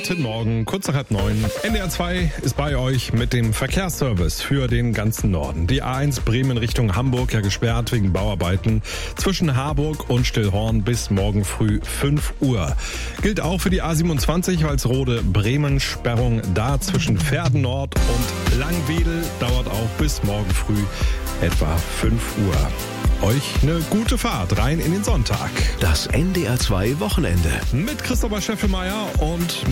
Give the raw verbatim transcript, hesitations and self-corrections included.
Guten Morgen, kurz nach halb neun. N D R zwei ist bei euch mit dem Verkehrsservice für den ganzen Norden. Die A eins Bremen Richtung Hamburg ja gesperrt wegen Bauarbeiten zwischen Harburg und Stillhorn bis morgen früh fünf Uhr. Gilt auch für die A siebenundzwanzig Walsrode Bremen. Sperrung da zwischen Verden Nord und Langwedel dauert auch bis morgen früh etwa fünf Uhr. Euch eine gute Fahrt rein in den Sonntag. Das N D R zwei Wochenende. Mit Christopher Scheffelmeier und